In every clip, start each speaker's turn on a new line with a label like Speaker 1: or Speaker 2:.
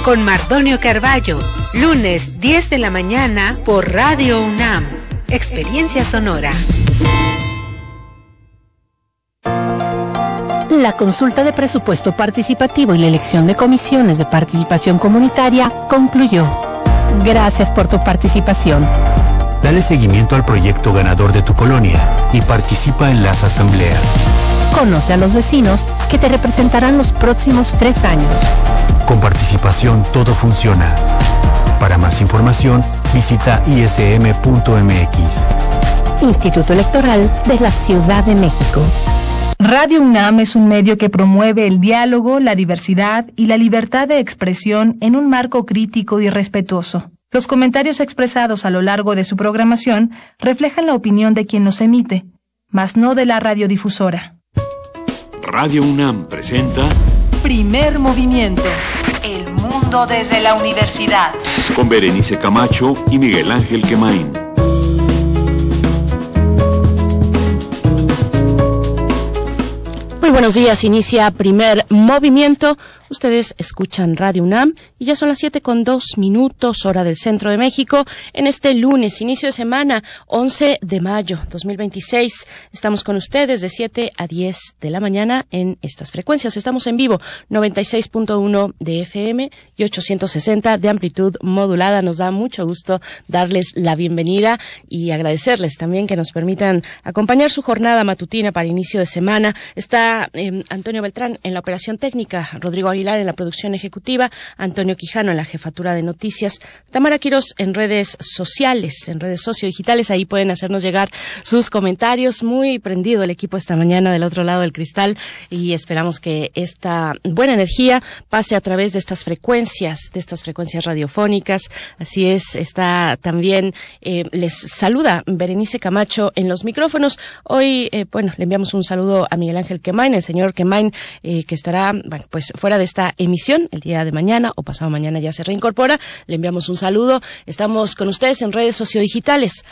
Speaker 1: con Mardonio Carballo, lunes 10 de la mañana por Radio UNAM. Experiencia sonora.
Speaker 2: La consulta de presupuesto participativo y la elección de comisiones de participación comunitaria concluyó. Gracias por tu participación.
Speaker 3: Dale seguimiento al proyecto ganador de tu colonia y participa en las asambleas.
Speaker 2: Conoce a los vecinos que te representarán los próximos 3 años.
Speaker 3: Con participación todo funciona. Para más información, visita ism.mx.
Speaker 2: Instituto Electoral de la Ciudad de México.
Speaker 4: Radio UNAM es un medio que promueve el diálogo, la diversidad y la libertad de expresión en un marco crítico y respetuoso. Los comentarios expresados a lo largo de su programación reflejan la opinión de quien los emite, mas no de la radiodifusora.
Speaker 5: Radio UNAM presenta
Speaker 6: Primer Movimiento. El mundo desde la universidad.
Speaker 5: Con Berenice Camacho y Miguel Ángel Quemain.
Speaker 7: Muy buenos días, inicia Primer Movimiento. Ustedes escuchan Radio UNAM y ya son las 7:02, hora del centro de México. En este lunes, inicio de semana, 11 de mayo 2026. Estamos con ustedes de 7 a 10 de la mañana en estas frecuencias. Estamos en vivo, 96.1 de FM y 860 de amplitud modulada. Nos da mucho gusto darles la bienvenida y agradecerles también que nos permitan acompañar su jornada matutina para inicio de semana. Está Antonio Beltrán en la operación técnica, Rodrigo Aguilar en la producción ejecutiva, Antonio Quijano en la jefatura de noticias, Tamara Quirós en redes sociales, en redes sociodigitales. Ahí pueden hacernos llegar sus comentarios. Muy prendido el equipo esta mañana del otro lado del cristal y esperamos que esta buena energía pase a través de estas frecuencias radiofónicas. Así es, está también, les saluda Berenice Camacho en los micrófonos. Hoy, le enviamos un saludo a Miguel Ángel Quemain, el señor Quemain, que estará, pues fuera de esta emisión el día de mañana o pasado mañana ya se reincorpora. Le enviamos un saludo. Estamos con ustedes en redes sociodigitales,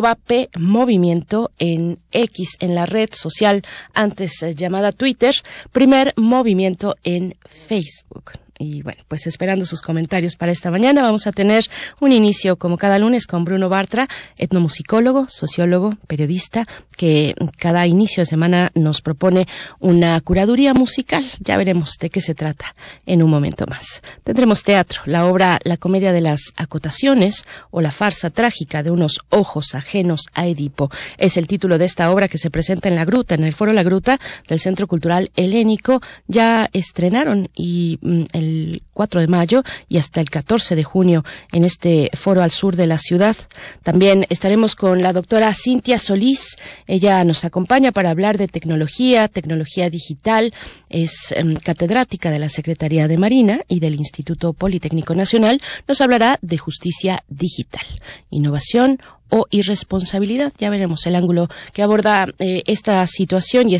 Speaker 7: @PMovimiento en X, en la red social antes llamada Twitter, Primer Movimiento en Facebook. Y bueno, pues esperando sus comentarios para esta mañana. Vamos a tener un inicio como cada lunes con Bruno Bartra, etnomusicólogo, sociólogo, periodista, que cada inicio de semana nos propone una curaduría musical. Ya veremos de qué se trata en un momento más. Tendremos teatro, la obra La comedia de las acotaciones o la farsa trágica de unos ojos ajenos a Edipo. Es el título de esta obra que se presenta en La Gruta, en el Foro La Gruta del Centro Cultural Helénico. Ya estrenaron el 4 de mayo y hasta el 14 de junio en este foro al sur de la ciudad. También estaremos con la doctora Cintia Solís. Ella nos acompaña para hablar de tecnología digital. Es catedrática de la Secretaría de Marina y del Instituto Politécnico Nacional. Nos hablará de justicia digital, innovación o irresponsabilidad. Ya veremos el ángulo que aborda esta situación y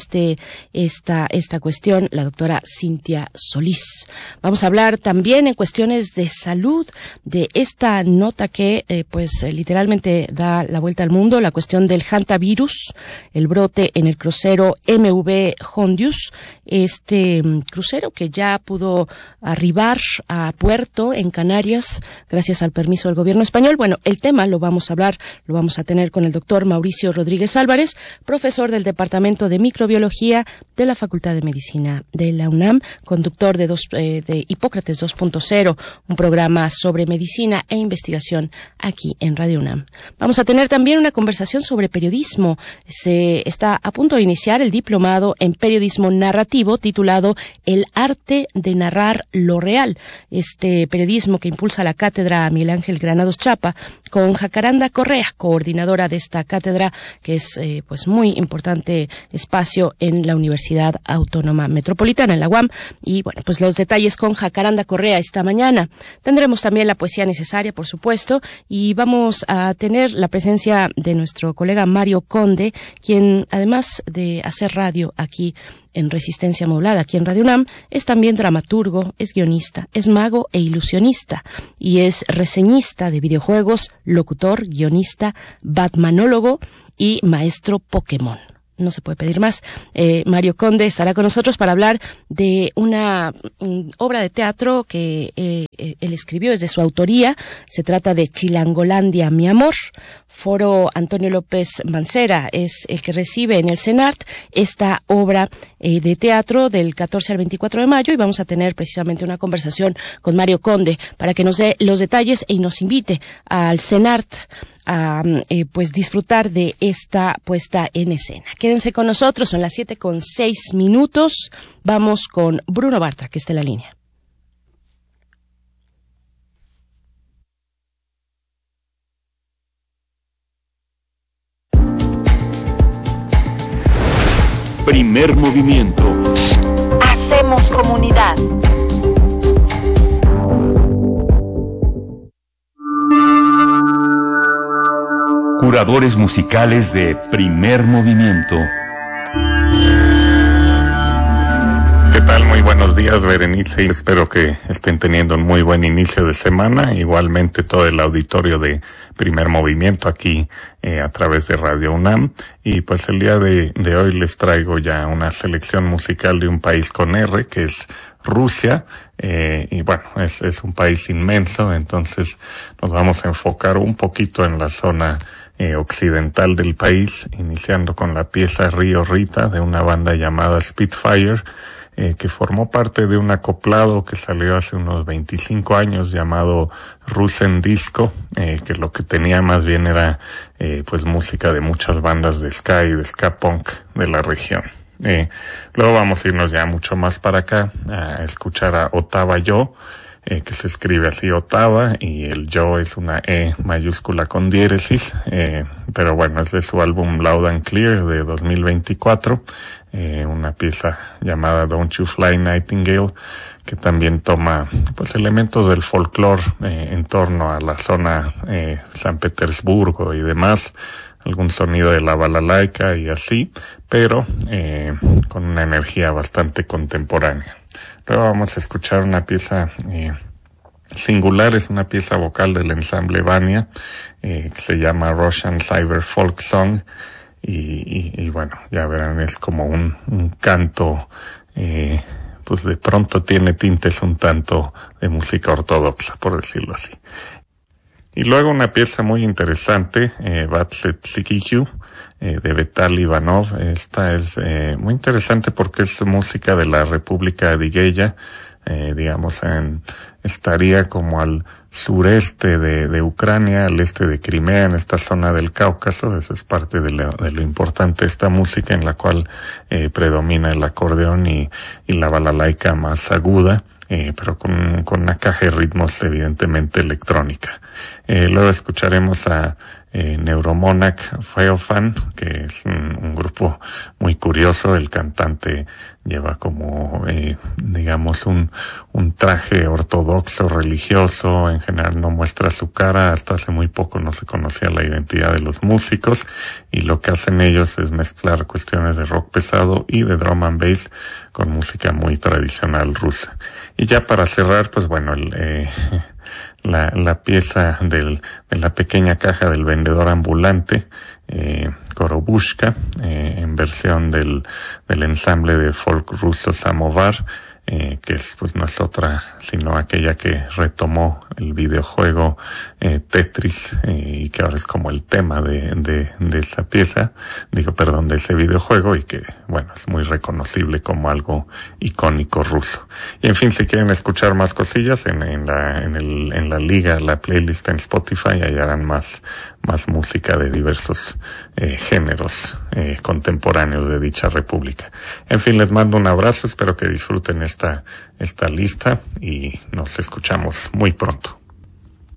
Speaker 7: esta cuestión la doctora Cintia Solís. Vamos a hablar también en cuestiones de salud de esta nota que literalmente da la vuelta al mundo, la cuestión del hantavirus, el brote en el crucero MV Hondius, este crucero que ya pudo arribar a puerto en Canarias gracias al permiso del gobierno español. Bueno, el tema lo vamos a tener con el doctor Mauricio Rodríguez Álvarez, profesor del Departamento de Microbiología de la Facultad de Medicina de la UNAM, conductor de Hipócrates 2.0, un programa sobre medicina e investigación aquí en Radio UNAM. Vamos a tener también una conversación sobre periodismo. Se está a punto de iniciar el diplomado en periodismo narrativo titulado El arte de narrar lo real. Este periodismo que impulsa la cátedra Miguel Ángel Granados Chapa con Jacaranda Correa, coordinadora de esta cátedra, que es muy importante espacio en la Universidad Autónoma Metropolitana, en la UAM. Y bueno, pues los detalles con Jacaranda Correa esta mañana. Tendremos también la poesía necesaria, por supuesto, y vamos a tener la presencia de nuestro colega Mario Conde, quien además de hacer radio aquí en Resistencia Modulada, aquí en Radio UNAM, es también dramaturgo, es guionista, es mago e ilusionista y es reseñista de videojuegos, locutor, guionista, batmanólogo y maestro Pokémon. no se puede pedir más. Mario Conde estará con nosotros para hablar de una obra de teatro que él escribió, es de su autoría. Se trata de Chilangolandia, mi amor. Foro Antonio López Mancera es el que recibe en el CENART esta obra de teatro del 14 al 24 de mayo, y vamos a tener precisamente una conversación con Mario Conde para que nos dé los detalles y nos invite al CENART a pues disfrutar de esta puesta en escena. Quédense con nosotros, son las 7:06. Vamos con Bruno Bartra, que está en la línea.
Speaker 5: Primer movimiento.
Speaker 6: Hacemos comunidad.
Speaker 5: Curadores musicales de Primer Movimiento.
Speaker 8: ¿Qué tal? Muy buenos días, Berenice, y espero que estén teniendo un muy buen inicio de semana. Igualmente todo el auditorio de Primer Movimiento aquí a través de Radio UNAM. Y pues el día de hoy les traigo ya una selección musical de un país con R, que es Rusia. Y bueno, es un país inmenso, entonces nos vamos a enfocar un poquito en la zona occidental del país, iniciando con la pieza Río Rita de una banda llamada Spitfire, que formó parte de un acoplado que salió hace unos 25 años llamado Rusen Disco, que lo que tenía más bien era pues música de muchas bandas de ska y de ska punk de la región. Luego vamos a irnos ya mucho más para acá a escuchar a Otava Yo, que se escribe así Otava, y el Yo es una E mayúscula con diéresis, pero bueno, es de su álbum Loud and Clear de 2024, una pieza llamada Don't You Fly Nightingale, que también toma pues elementos del folclore en torno a la zona San Petersburgo y demás, algún sonido de la balalaika y así, pero con una energía bastante contemporánea. Luego vamos a escuchar una pieza singular, es una pieza vocal del ensamble Vania, que se llama Russian Cyber Folk Song, y bueno, ya verán, es como un canto, pues de pronto tiene tintes un tanto de música ortodoxa, por decirlo así. Y luego una pieza muy interesante, Vatsetsikiju, de Vitaly Ivanov. Esta es muy interesante porque es música de la República Adigueya, digamos, estaría como al sureste de Ucrania, al este de Crimea, en esta zona del Cáucaso. Eso es parte de lo importante de esta música, en la cual predomina el acordeón y la balalaika más aguda, pero con una caja de ritmos evidentemente electrónica. Luego escucharemos a Neuromonach Feofan, que es un grupo muy curioso. El cantante lleva como, digamos, un traje ortodoxo religioso. En general no muestra su cara. Hasta hace muy poco no se conocía la identidad de los músicos, y lo que hacen ellos es mezclar cuestiones de rock pesado y de drum and bass con música muy tradicional rusa. Y ya para cerrar, pues bueno, la pieza de la pequeña caja del vendedor ambulante, Korobushka, en versión del ensamble de folk ruso Samovar, que es, pues, no es otra sino aquella que retomó el videojuego Tetris, y que ahora es como el tema de esa pieza, de ese videojuego, y que, bueno, es muy reconocible como algo icónico ruso. Y en fin, si quieren escuchar más cosillas, en la liga, la playlist en Spotify, hallarán más música de diversos géneros contemporáneos de dicha república. En fin, les mando un abrazo, espero que disfruten esta lista, y nos escuchamos muy pronto.